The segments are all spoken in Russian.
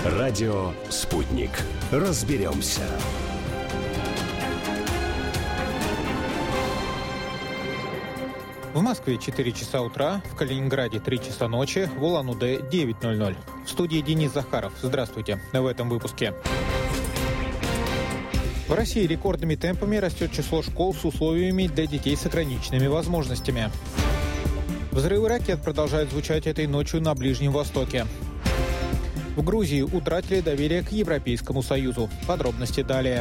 Радио «Спутник». Разберемся. В Москве 4 часа утра, в Калининграде 3 часа ночи, в Улан-Удэ 9:00. В студии Денис Захаров. Здравствуйте. В этом выпуске. В России рекордными темпами растет число школ с условиями для детей с ограниченными возможностями. Взрывы ракет продолжают звучать этой ночью на Ближнем Востоке. В Грузии утратили доверие к Европейскому Союзу. Подробности далее.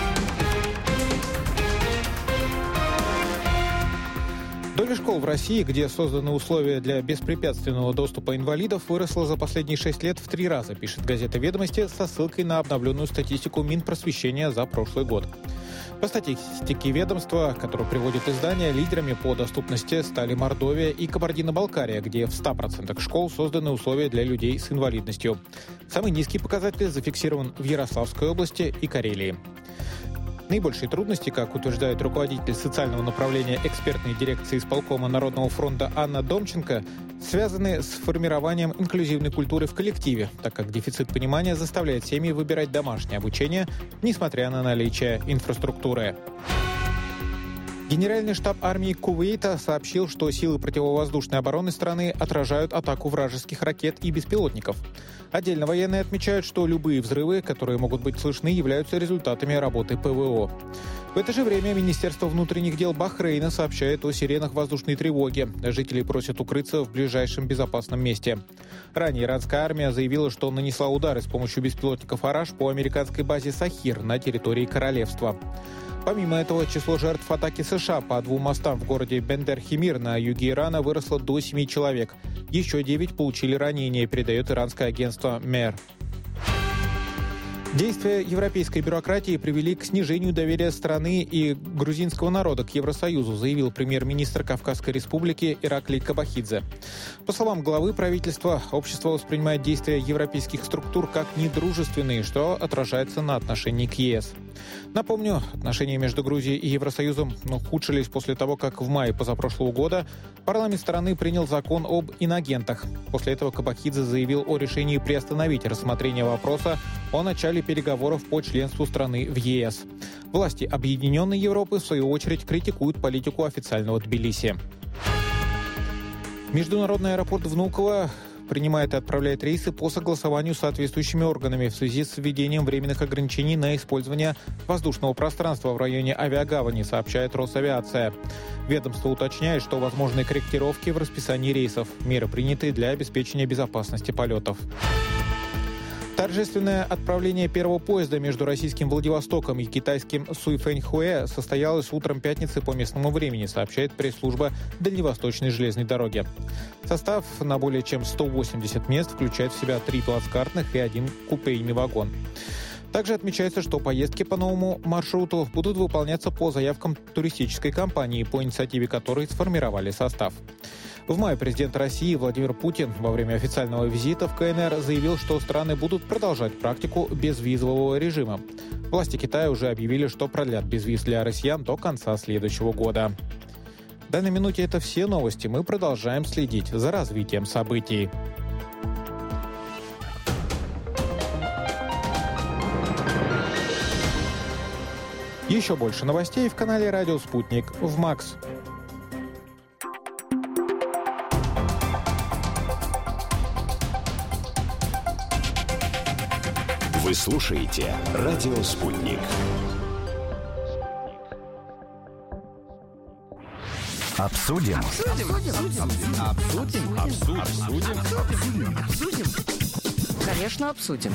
Доля школ в России, где созданы условия для беспрепятственного доступа инвалидов, выросла за последние 6 лет в 3 раза, пишет газета «Ведомости» со ссылкой на обновленную статистику Минпросвещения за прошлый год. По статистике ведомства, которую приводит издание, лидерами по доступности стали Мордовия и Кабардино-Балкария, где в 100% школ созданы условия для людей с инвалидностью. Самый низкий показатель зафиксирован в Ярославской области и Карелии. Наибольшие трудности, как утверждает руководитель социального направления экспертной дирекции исполкома Народного фронта Анна Домченко, связаны с формированием инклюзивной культуры в коллективе, так как дефицит понимания заставляет семьи выбирать домашнее обучение, несмотря на наличие инфраструктуры. Генеральный штаб армии Кувейта сообщил, что силы противовоздушной обороны страны отражают атаку вражеских ракет и беспилотников. Отдельно военные отмечают, что любые взрывы, которые могут быть слышны, являются результатами работы ПВО. В это же время Министерство внутренних дел Бахрейна сообщает о сиренах воздушной тревоги. Жителей просят укрыться в ближайшем безопасном месте. Ранее иранская армия заявила, что нанесла удары с помощью беспилотников «Араш» по американской базе «Сахир» на территории королевства. Помимо этого, число жертв атаки США по 2 мостам в городе Бендер-Химир на юге Ирана выросло до 7 человек. Еще 9 получили ранения, передает иранское агентство МЕР. Действия европейской бюрократии привели к снижению доверия страны и грузинского народа к Евросоюзу, заявил премьер-министр Кавказской республики Ираклий Кабахидзе. По словам главы правительства, общество воспринимает действия европейских структур как недружественные, что отражается на отношении к ЕС. Напомню, отношения между Грузией и Евросоюзом ухудшились после того, как в мае позапрошлого года парламент страны принял закон об инагентах. После этого Кабахидзе заявил о решении приостановить рассмотрение вопроса о начале переговоров по членству страны в ЕС. Власти Объединенной Европы, в свою очередь, критикуют политику официального Тбилиси. Международный аэропорт Внуково принимает и отправляет рейсы по согласованию с соответствующими органами в связи с введением временных ограничений на использование воздушного пространства в районе авиагавани, сообщает Росавиация. Ведомство уточняет, что возможны корректировки в расписании рейсов. Меры приняты для обеспечения безопасности полетов. Торжественное отправление первого поезда между российским Владивостоком и китайским Суйфэньхуэ состоялось утром пятницы по местному времени, сообщает пресс-служба Дальневосточной железной дороги. Состав на более чем 180 мест включает в себя 3 плацкартных и 1 купейный вагон. Также отмечается, что поездки по новому маршруту будут выполняться по заявкам туристической компании, по инициативе которой сформировали состав. В мае президент России Владимир Путин во время официального визита в КНР заявил, что страны будут продолжать практику безвизового режима. Власти Китая уже объявили, что продлят безвиз для россиян до конца следующего года. В данной минуте это все новости. Мы продолжаем следить за развитием событий. Еще больше новостей в канале «Радио Спутник» в МАКС. Вы слушаете «Радио Спутник». Обсудим. Конечно, обсудим.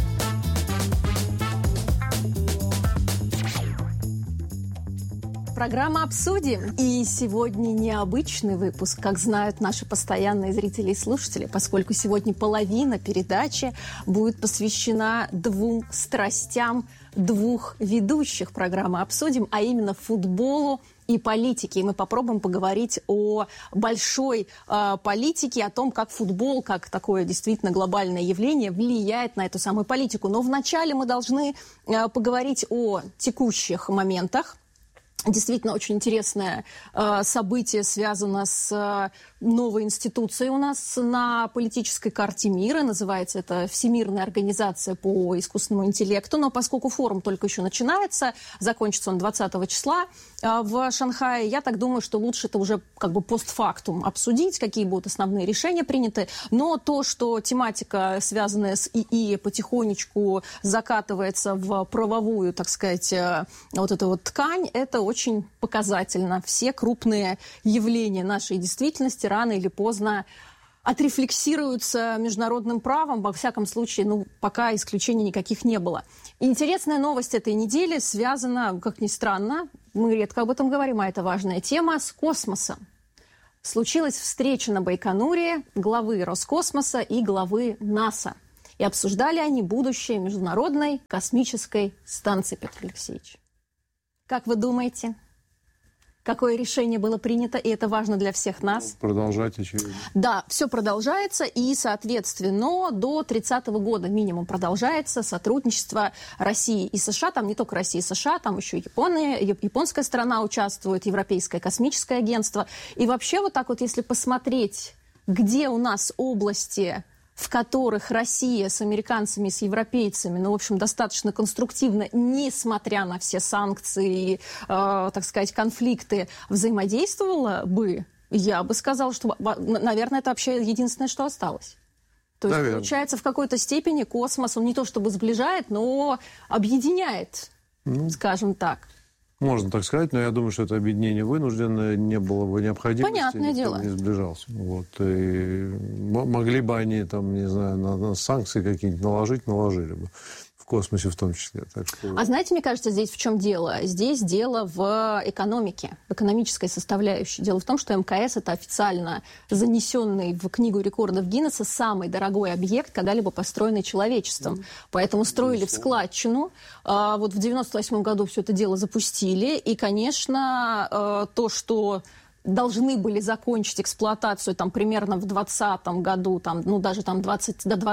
Программа «Обсудим». И сегодня необычный выпуск, как знают наши постоянные зрители и слушатели, поскольку сегодня половина передачи будет посвящена 2 страстям 2 ведущих программы «Обсудим», а именно футболу и политики. И мы попробуем поговорить о большой политике, о том, как футбол, как такое действительно глобальное явление, влияет на эту самую политику. Но вначале мы должны поговорить о текущих моментах. Действительно, очень интересное событие связано с новая институция у нас на политической карте мира. Называется это Всемирная организация по искусственному интеллекту. Но поскольку форум только еще начинается, закончится он 20 числа в Шанхае, я так думаю, что лучше это уже как бы постфактум обсудить, какие будут основные решения приняты. Но то, что тематика, связанная с ИИ, потихонечку закатывается в правовую, так сказать, вот эту вот ткань, это очень показательно. Все крупные явления нашей действительности рано или поздно отрефлексируются международным правом. Во всяком случае, пока исключений никаких не было. Интересная новость этой недели связана, как ни странно, мы редко об этом говорим, а это важная тема, с космосом. Случилась встреча на Байконуре главы Роскосмоса и главы НАСА. И обсуждали они будущее Международной космической станции, Петр Алексеевич. Как вы думаете, какое решение было принято, и это важно для всех нас? Продолжать, очевидно. Да, все продолжается, и, соответственно, до 30-го года минимум продолжается сотрудничество России и США. Там не только Россия и США, там еще японская сторона участвует, Европейское космическое агентство. И вообще вот так вот, если посмотреть, где у нас области, в которых Россия с американцами, с европейцами, в общем, достаточно конструктивно, несмотря на все санкции, так сказать, конфликты, взаимодействовала бы, я бы сказала, что, наверное, это вообще единственное, что осталось. То есть, получается, в какой-то степени космос, он не то чтобы сближает, но объединяет, скажем так. Можно так сказать, но я думаю, что это объединение вынужденное, не было бы необходимости. Понятное дело. Не сближался. Вот. И могли бы они, там, не знаю, на санкции какие-нибудь наложили бы. В космосе в том числе. Так что... А знаете, мне кажется, здесь в чем дело? Здесь дело в экономике, в экономической составляющей. Дело в том, что МКС – это официально занесенный в Книгу рекордов Гиннесса самый дорогой объект, когда-либо построенный человечеством. Поэтому строили в складчину. Вот в 1998 году все это дело запустили. И, конечно, то, что должны были закончить эксплуатацию там, примерно в 2020 году, даже там, до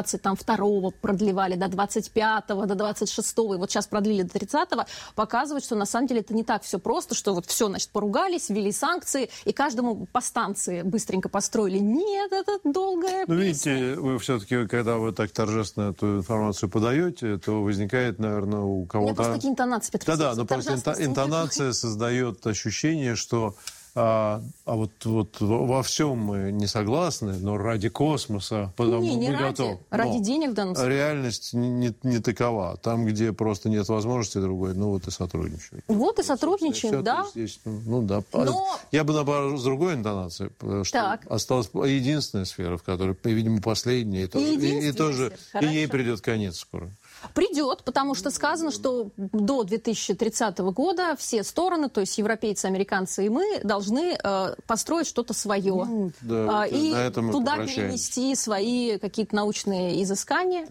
22-го продлевали, до 25-го, до 26-го, и вот сейчас продлили до 30-го, показывает, что на самом деле это не так все просто, что вот все, значит, поругались, ввели санкции, и каждому по станции быстренько построили. Нет, это долгая песня. Видите, вы все-таки, когда вы так торжественно эту информацию подаете, то возникает, наверное, у кого-то... У меня просто такие интонации, Петр Алексеевич. Да, но просто интонация создает ощущение, что вот во всем мы не согласны, но ради космоса мы готовы. Ради денег в данном случае. Реальность не такова. Там, где просто нет возможности другой, вот и сотрудничаем. Вот и сотрудничаем, да. Да. Но... Я бы, наоборот, с другой интонацией, что осталась единственная сфера, в которой, видимо, последняя, и тоже и ей придет конец скоро. Придет, потому что сказано, что до 2030 года все стороны, то есть европейцы, американцы и мы, должны построить что-то свое. И туда перенести свои какие-то научные изыскания.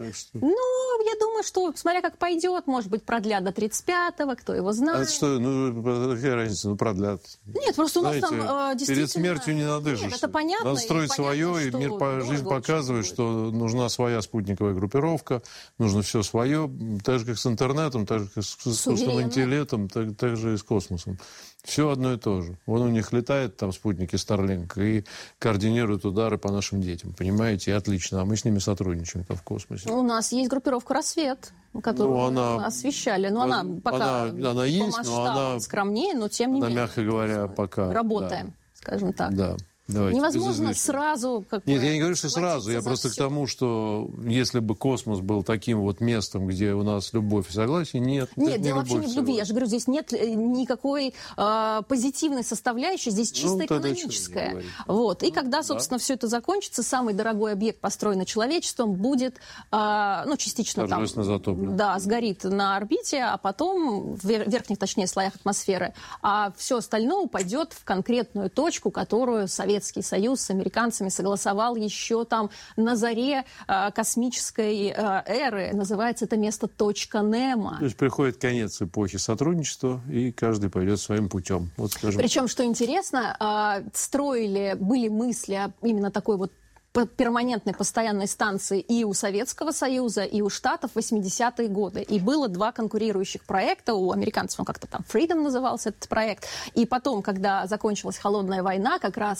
Я думаю, что, смотря как пойдет, может быть, продлят до 35-го, кто его знает. А что, какая разница, продлят? Нет, просто у нас там действительно... Перед смертью не надышишься. Нет, это понятно. Надо строить свое, и жизнь показывает, что нужна своя спутниковая группировка, нужно все свое, так же, как с интернетом, так же, как с искусственным интеллектом, так же и с космосом. Все одно и то же. Вон у них летают там спутники Starlink и координируют удары по нашим детям. Понимаете? И отлично. А мы с ними сотрудничаем там в космосе. У нас есть группировка «Рассвет», которую мы освещали. Она пока она есть, по масштабам скромнее, но тем не менее. Мягко говоря, пока. Работаем, скажем так. Да. Давайте, невозможно сразу... Нет, я не говорю, что сразу. Я просто к тому, что если бы космос был таким вот местом, где у нас любовь и согласие, нет. Нет, дело вообще не в любви. Я же говорю, здесь нет никакой позитивной составляющей, здесь чисто экономическая. Вот. И когда, собственно, все это закончится, самый дорогой объект, построенный человечеством, будет частично там... затоплен. Да, сгорит на орбите, а потом в верхних, точнее, слоях атмосферы. А все остальное упадет в конкретную точку, которую Советский Союз с американцами согласовал еще там на заре космической эры. Называется это место точка Немо. То есть приходит конец эпохи сотрудничества, и каждый пойдет своим путем. Вот, скажем. Причем, что интересно, были мысли о именно такой вот перманентной постоянной станции и у Советского Союза, и у Штатов в 80-е годы. И было два конкурирующих проекта. У американцев он как-то там Freedom назывался этот проект. И потом, когда закончилась холодная война, как раз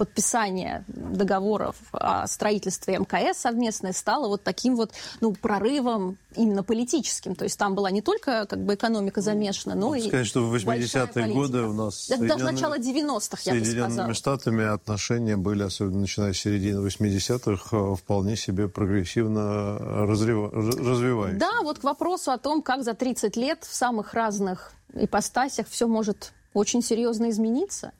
подписание договоров о строительстве МКС совместное стало вот таким вот, прорывом именно политическим. То есть там была не только как бы экономика замешана, но и сказать, что в 80-е годы у нас даже начало 90-х, я бы сказала. С Соединенными Штатами отношения были, особенно начиная с середины 80-х, вполне себе прогрессивно развивающиеся. Да, вот к вопросу о том, как за 30 лет в самых разных ипостасях все может очень серьезно измениться.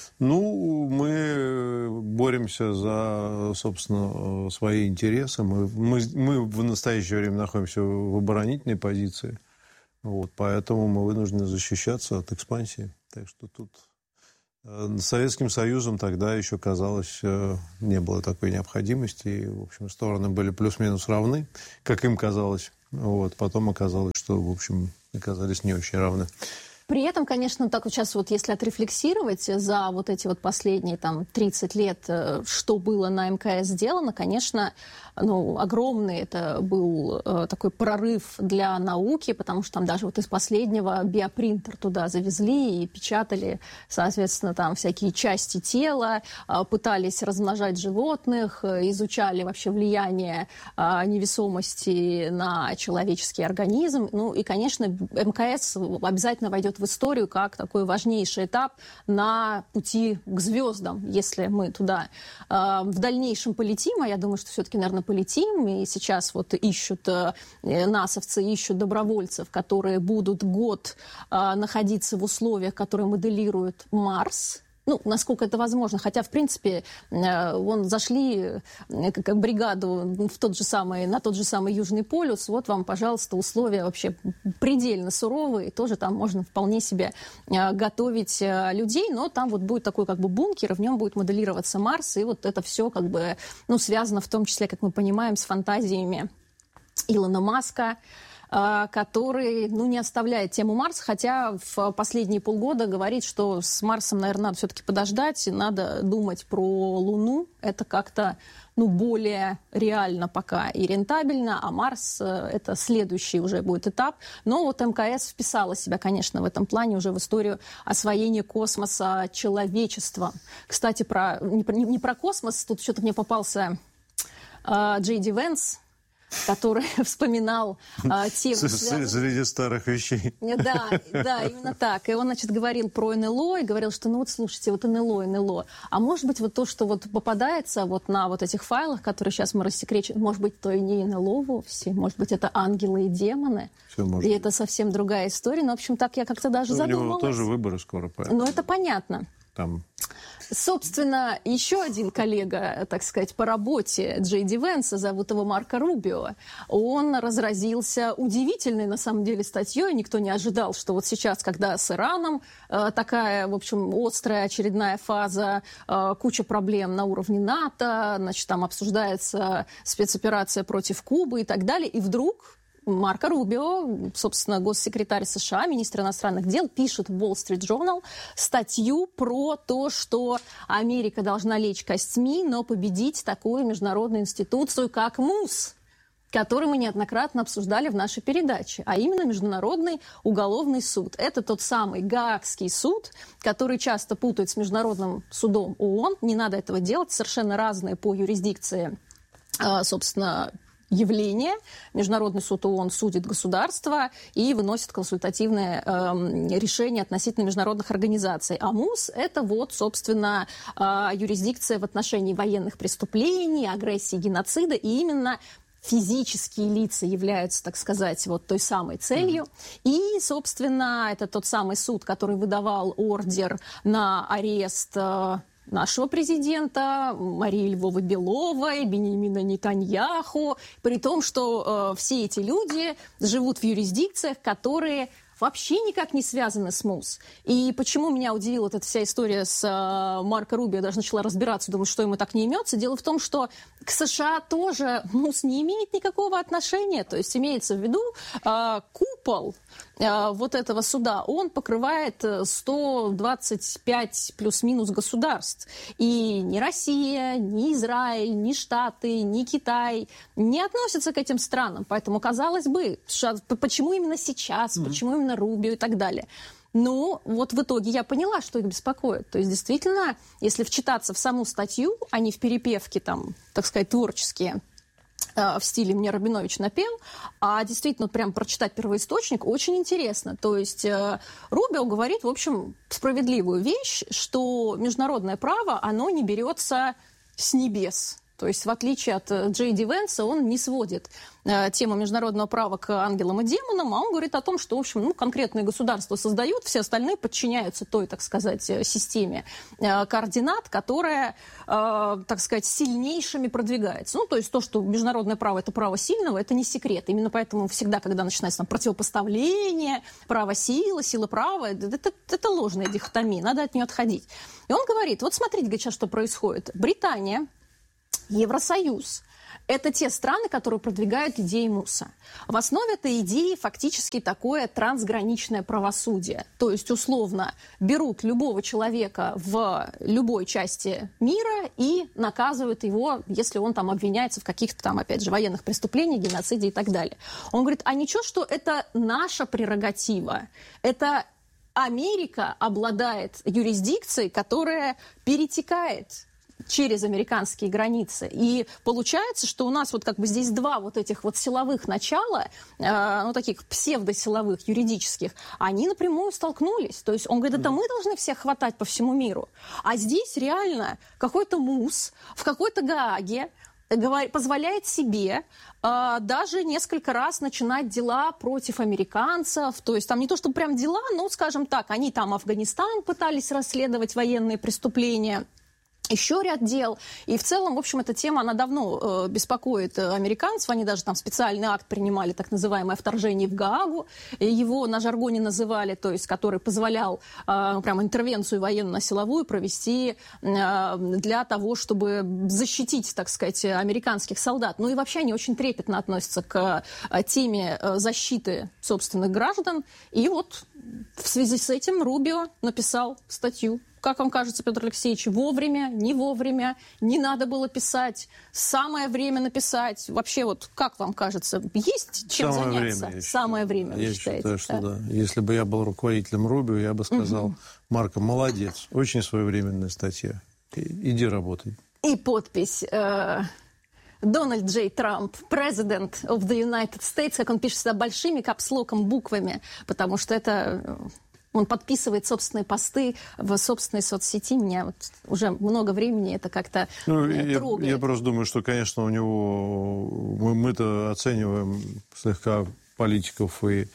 Мы боремся за, собственно, свои интересы. Мы в настоящее время находимся в оборонительной позиции. Поэтому мы вынуждены защищаться от экспансии. Так что тут Советским Союзом тогда еще, казалось, не было такой необходимости. И, в общем, стороны были плюс-минус равны, как им казалось. Потом оказалось, что, в общем, оказались не очень равны. При этом, конечно, так вот сейчас вот если отрефлексировать за вот эти вот последние 30 лет, что было на МКС сделано, конечно, огромный это был такой прорыв для науки, потому что там даже вот из последнего биопринтер туда завезли и печатали, соответственно, там всякие части тела, пытались размножать животных, изучали вообще влияние невесомости на человеческий организм. И, конечно, МКС обязательно войдет в историю как такой важнейший этап на пути к звездам, если мы туда в дальнейшем полетим, а я думаю, что все-таки, наверное, полетим, и сейчас вот ищут насовцы, ищут добровольцев, которые будут год находиться в условиях, которые моделируют Марс. Насколько это возможно. Хотя, в принципе, зашли как бригаду на тот же самый Южный полюс. Вот вам, пожалуйста, условия вообще предельно суровые. Тоже там можно вполне себе готовить людей. Но там вот будет такой как бы бункер, и в нем будет моделироваться Марс. И вот это все как бы, связано в том числе, как мы понимаем, с фантазиями Илона Маска, который, не оставляет тему Марса, хотя в последние полгода говорит, что с Марсом, наверное, надо все-таки подождать, и надо думать про Луну. Это как-то, более реально пока и рентабельно, а Марс — это следующий уже будет этап. Но вот МКС вписала себя, конечно, в этом плане уже в историю освоения космоса человечеством. Кстати, не про космос, тут что-то мне попался Джей Ди Венс, который вспоминал тему... Среди старых вещей. Да, именно так. И он, говорил про НЛО и говорил, что, слушайте, НЛО. А может быть, вот то, что вот попадается вот на вот этих файлах, которые сейчас мы рассекречиваем, может быть, то и не НЛО вовсе, может быть, это ангелы и демоны. И это совсем другая история. Но, в общем, так я как-то даже задумалась. У него тоже выборы скоро, поэтому. Это понятно. Собственно, еще один коллега, так сказать, по работе Джей Ди Венса, зовут его Марко Рубио, он разразился удивительной, на самом деле, статьей. Никто не ожидал, что вот сейчас, когда с Ираном такая, в общем, острая очередная фаза, куча проблем на уровне НАТО, там обсуждается спецоперация против Кубы и так далее, и вдруг Марко Рубио, собственно, госсекретарь США, министр иностранных дел, пишет в Wall Street Journal статью про то, что Америка должна лечь костьми, но победить такую международную институцию, как МУС, который мы неоднократно обсуждали в нашей передаче, а именно Международный уголовный суд. Это тот самый Гаагский суд, который часто путают с Международным судом ООН. Не надо этого делать, совершенно разные по юрисдикции, собственно, явление. Международный суд ООН судит государства и выносит консультативное решение относительно международных организаций. А МУС — это вот, собственно, юрисдикция в отношении военных преступлений, агрессии, геноцида, и именно физические лица являются, так сказать, вот той самой целью. И, собственно, это тот самый суд, который выдавал ордер на арест нашего президента, Марии Львовны Беловой, Беньямина Нетаньяху, при том, что все эти люди живут в юрисдикциях, которые вообще никак не связаны с МУС. И почему меня удивила эта вся история с Марко Рубио, я даже начала разбираться, думаю, что ему так не имется. Дело в том, что к США тоже МУС не имеет никакого отношения. То есть имеется в виду купол вот этого суда, он покрывает 125 плюс-минус государств. И ни Россия, ни Израиль, ни Штаты, ни Китай не относятся к этим странам. Поэтому, казалось бы, почему именно сейчас, почему именно Рубио и так далее. Ну, вот в итоге я поняла, что их беспокоит. То есть, действительно, если вчитаться в саму статью, а не в перепевки, там, так сказать, творческие, в стиле «Мне Рабинович напел», а действительно прям прочитать первоисточник очень интересно. То есть Рубио говорит, в общем, справедливую вещь, что международное право, оно не берется с небес. То есть, в отличие от Джей Ди Венса, он не сводит тему международного права к ангелам и демонам, а он говорит о том, что, в общем, конкретные государства создают, все остальные подчиняются той, так сказать, системе координат, которая, так сказать, сильнейшими продвигается. Ну, то есть то, что международное право – это право сильного, это не секрет. Именно поэтому всегда, когда начинается там противопоставление, право сила, сила права, это ложная дихотомия, надо от нее отходить. И он говорит, вот смотрите, говорит, сейчас что происходит. Британия, Евросоюз – это те страны, которые продвигают идеи МУСа. В основе этой идеи фактически такое трансграничное правосудие. То есть, условно, берут любого человека в любой части мира и наказывают его, если он там обвиняется в каких-то там, опять же, военных преступлениях, геноциде и так далее. Он говорит, а ничего, что это наша прерогатива, это Америка обладает юрисдикцией, которая перетекает через американские границы. И получается, что у нас вот как бы здесь два вот этих вот силовых начала, ну, таких псевдосиловых, юридических, они напрямую столкнулись. То есть он говорит, это мы должны всех хватать по всему миру. А здесь реально какой-то МУС в какой-то Гааге позволяет себе даже несколько раз начинать дела против американцев. То есть там не то, чтобы прям дела, но, скажем так, они там Афганистан пытались расследовать военные преступления, еще ряд дел. И в целом, в общем, эта тема, она давно беспокоит американцев. Они даже там специальный акт принимали, так называемое вторжение в Гаагу. Его на жаргоне называли, то есть который позволял прям интервенцию военно-силовую провести для того, чтобы защитить, так сказать, американских солдат. Ну и вообще они очень трепетно относятся к теме защиты собственных граждан. И вот в связи с этим Рубио написал статью. Как вам кажется, Петр Алексеевич, вовремя, не вовремя, не надо было писать, самое время написать? Вообще, вот как вам кажется, есть чем заняться? Самое время, вы считаете? Я считаю, что да. Если бы я был руководителем Рубио, я бы сказал, Марко, молодец, очень своевременная статья, иди работай. И подпись Дональд Джей Трамп, President of the United States, как он пишет сюда большими капслоком буквами, потому что это... Он подписывает собственные посты в собственной соцсети. Меня вот уже много времени это как-то трогает. Я просто думаю, что, конечно, у него... Мы-то оцениваем слегка политиков и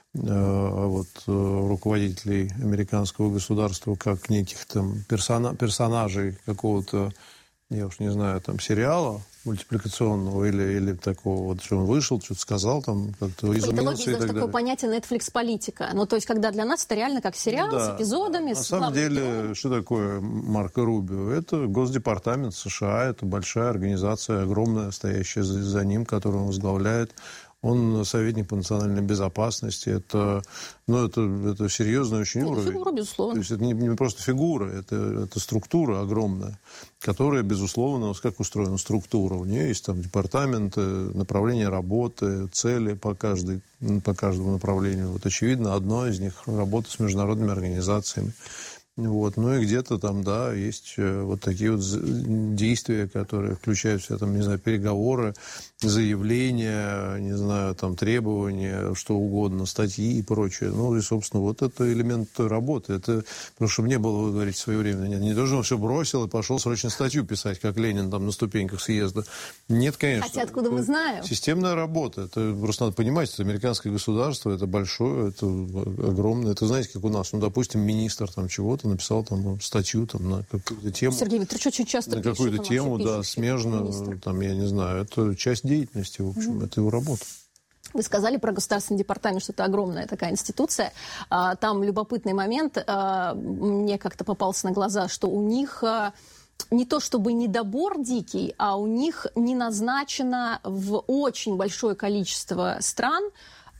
руководителей американского государства как неких там персонажей какого-то, я уж не знаю, там сериала мультипликационного или такого вот, что он вышел, что-то сказал, там как-то изумился и так далее. Такое понятие Netflix-политика. Ну, то есть, когда для нас это реально как сериал с эпизодами. На самом деле, что такое Марко Рубио? Это Госдепартамент США, это большая организация, огромная, стоящая за ним, которую он возглавляет. Он советник по национальной безопасности. Это серьезный очень уровень. Фигура, безусловно. То есть это не просто фигура, это структура огромная, которая, безусловно, как устроена структура. У нее есть там департаменты, направления работы, цели по каждому направлению. Вот, очевидно, одно из них – работа с международными организациями. Вот. Ну и где-то там, да, есть вот такие вот действия, которые включают в себя, там, не знаю, переговоры, заявления, не знаю, там, требования, что угодно, статьи и прочее. Ну и, собственно, вот это элемент той работы. Это, потому что мне было, вы говорите, в свое время, нет, не то, что он все бросил и пошел срочно статью писать, как Ленин там на ступеньках съезда. Нет, конечно. Хотя откуда мы знаем? Системная работа. Это просто надо понимать, это американское государство, это большое, это огромное. Это, знаете, как у нас, ну, допустим, министр там чего-то написал там статью там, на какую-то тему. Сергей Викторович очень часто на какую-то тему, да, смежно, там, я не знаю, это часть деятельности, в общем, это его работа. Вы сказали про Государственный департамент, что это огромная такая институция. Там любопытный момент, мне как-то попался на глаза, что у них не то чтобы недобор дикий, а у них не назначено в очень большое количество стран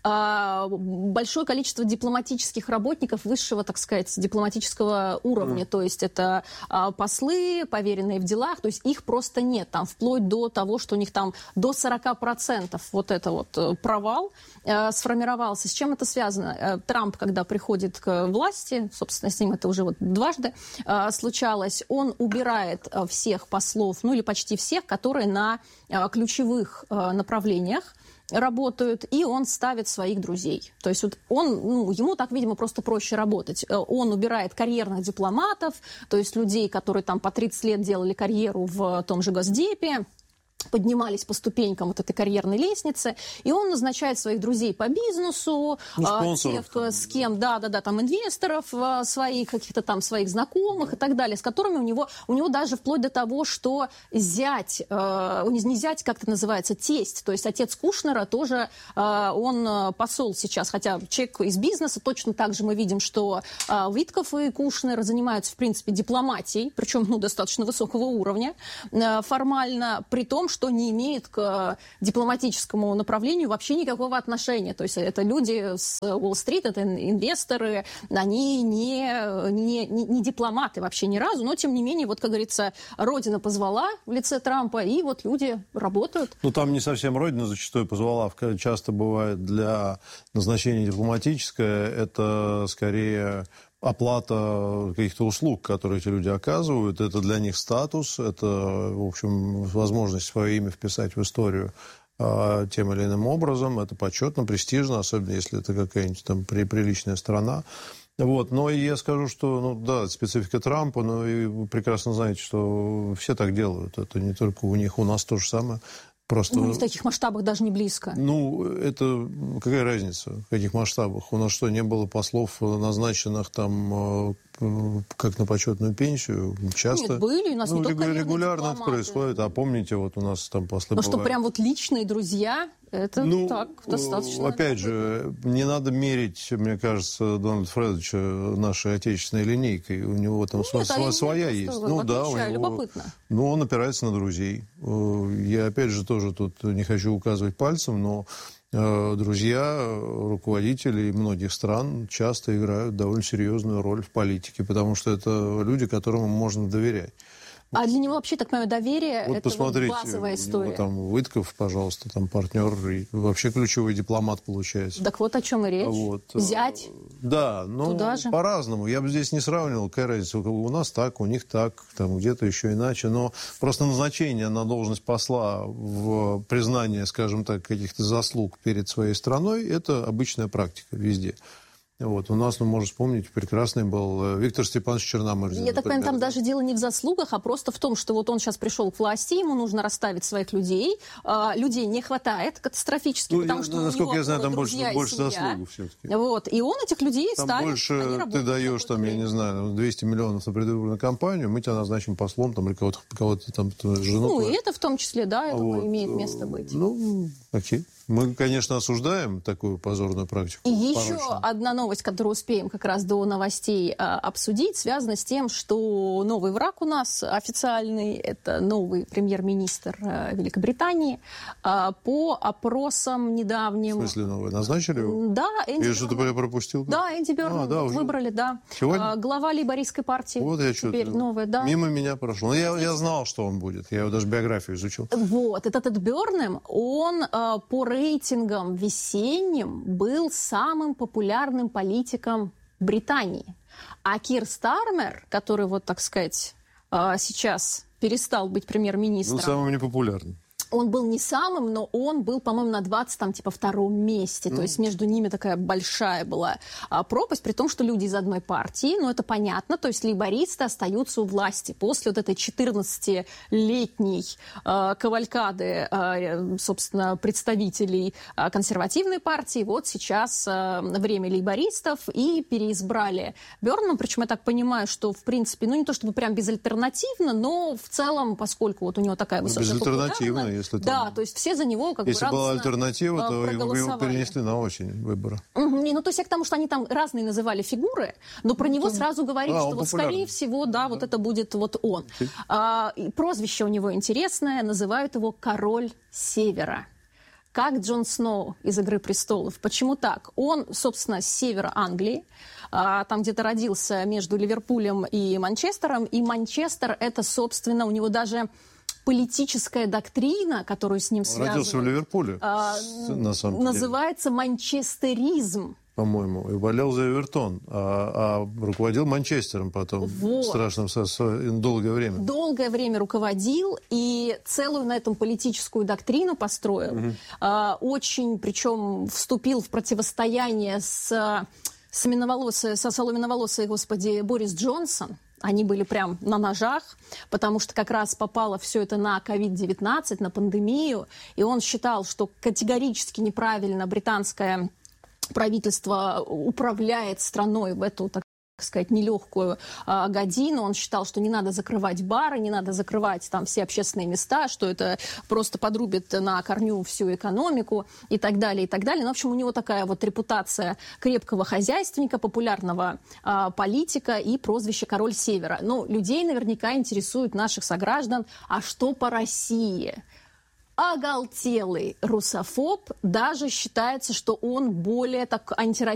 большое количество дипломатических работников высшего, так сказать, дипломатического уровня. То есть это послы, поверенные в делах, то есть их просто нет. Там вплоть до того, что у них там до 40% вот это вот провал сформировался. С чем это связано? Трамп, когда приходит к власти, собственно, с ним это уже вот дважды случалось, он убирает всех послов, ну или почти всех, которые на ключевых направлениях работают, и он ставит своих друзей. То есть вот он, ему так, видимо, просто проще работать. Он убирает карьерных дипломатов, то есть людей, которые там по 30 лет делали карьеру в том же Госдепе, поднимались по ступенькам вот этой карьерной лестницы, и он назначает своих друзей по бизнесу, тех, с кем, там инвесторов своих, каких-то там своих знакомых и так далее, с которыми у него даже вплоть до того, что зять, не зять, как это называется, тесть, то есть отец Кушнера тоже, он посол сейчас, хотя человек из бизнеса, точно так же мы видим, что Витков и Кушнер занимаются, в принципе, дипломатией, причем, достаточно высокого уровня, формально, при том, что не имеет к дипломатическому направлению вообще никакого отношения. То есть это люди с Уолл-стрит, это инвесторы, они не дипломаты вообще ни разу, но тем не менее, вот как говорится, Родина позвала в лице Трампа, и вот люди работают. Там не совсем Родина зачастую позвала, часто бывает для назначения дипломатическое, это скорее оплата каких-то услуг, которые эти люди оказывают. Это для них статус, это, в общем, возможность свое имя вписать в историю тем или иным образом. Это почетно, престижно, особенно если это какая-нибудь там приличная страна. Вот. Но я скажу, что, специфика Трампа, но и вы прекрасно знаете, что все так делают. Это не только у них, у нас то же самое. Просто... в таких масштабах даже не близко. Это какая разница, в каких масштабах? У нас что, не было послов, назначенных там как на почетную пенсию? Часто. Нет, были, у нас не только регулярно это происходит. А помните, вот у нас там послы бывают. Что прям вот личные друзья, это так, достаточно. Опять же, не надо мерить, мне кажется, Дональда Фредовича нашей отечественной линейкой. У него там своя есть. Любопытно. Он опирается на друзей. Я, опять же, тоже тут не хочу указывать пальцем, но друзья руководителей многих стран часто играют довольно серьезную роль в политике, потому что это люди, которым можно доверять. А для него вообще, так понимаю, доверие – это посмотрите, базовая история. Там Витков, пожалуйста, там партнер и вообще ключевой дипломат получается. Так вот о чем и речь. Зять. Да, туда же. По-разному. Я бы здесь не сравнивал, какая разница. У нас так, у них так, там где-то еще иначе. Но просто назначение на должность посла в признание, скажем так, каких-то заслуг перед своей страной – это обычная практика везде. У нас, можно вспомнить, прекрасный был Виктор Степанович Черномырдин. Я так понимаю, там даже дело не в заслугах, а просто в том, что вот он сейчас пришел к власти, ему нужно расставить своих людей. Людей не хватает катастрофически, потому что насколько я знаю, там больше заслуг все-таки. И он этих людей там ставит. Больше ты даешь, я не знаю, 200 миллионов на предвыборную кампанию, мы тебя назначим послом там, или кого-то там жену. И это в том числе, это имеет место быть. Окей. Мы, конечно, осуждаем такую позорную практику. И еще одна новость, которую успеем как раз до новостей обсудить, связана с тем, что новый враг у нас официальный, это новый премьер-министр Великобритании. По опросам недавним... В смысле новый? Назначили его? Да, Энди. Я что-то пропустил? Да, Энди Бёрнам выбрали, да. Сегодня? Глава лейбористской партии. Вот я теперь новая, да. Мимо меня прошло. Я знал, что он будет. Я его даже биографию изучил. Этот Бёрнам, он по рейтингам весенним был самым популярным политиком Британии. А Кир Стармер, который, так сказать, сейчас перестал быть премьер-министром... самым непопулярным. Он был не самым, но он был, по-моему, на 22-м месте. То есть между ними такая большая была пропасть, при том, что люди из одной партии, это понятно, то есть лейбористы остаются у власти. После этой 14-летней кавалькады, собственно, представителей консервативной партии, сейчас время лейбористов, и переизбрали Бёрнама. Причем я так понимаю, что, в принципе, не то чтобы прям безальтернативно, но в целом, поскольку у него такая высокая популярность, если то есть все за него если была альтернатива, то его перенесли на осень выбора. То есть я к тому, что они там разные называли фигуры, но про него сразу говорили, что скорее всего, это будет он. Прозвище у него интересное, называют его «Король Севера». как Джон Сноу из «Игры престолов». Почему так? Он, собственно, с севера Англии, там где-то родился между Ливерпулем и Манчестером. И Манчестер — это, собственно, у него даже политическая доктрина, которую с ним связывают. Родился в Ливерпуле, на самом деле. Называется манчестеризм. По-моему, и болел за Эвертон, а руководил Манчестером потом, в страшном долгое время. Долгое время руководил и целую на этом политическую доктрину построил. Очень, причем, вступил в противостояние со соломенноволосой, господи, Борис Джонсон. Они были прям на ножах, потому что как раз попало все это на COVID-19, на пандемию. И он считал, что категорически неправильно британское правительство управляет страной в эту, так сказать, нелегкую годину. Он считал, что не надо закрывать бары, не надо закрывать там все общественные места, что это просто подрубит на корню всю экономику и так далее, и так далее. Но, в общем, у него такая вот репутация крепкого хозяйственника, популярного политика и прозвище «Король Севера». Но людей наверняка интересует, наших сограждан, а что по России? Оголтелый русофоб, даже считается, что он более так антироссийский,